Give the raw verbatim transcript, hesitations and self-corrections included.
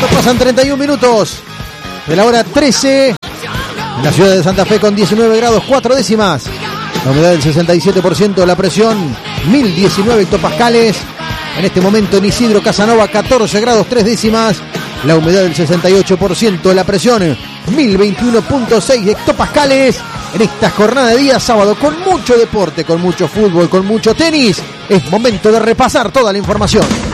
Cuando pasan treinta y un minutos de la hora trece, en la ciudad de Santa Fe con diecinueve grados cuatro décimas, la humedad del sesenta y siete por ciento, la presión mil diecinueve hectopascales. En este momento en Isidro Casanova catorce grados tres décimas, la humedad del sesenta y ocho por ciento, la presión mil veintiuno punto seis hectopascales. En esta jornada de día sábado con mucho deporte, con mucho fútbol, con mucho tenis, es momento de repasar toda la información.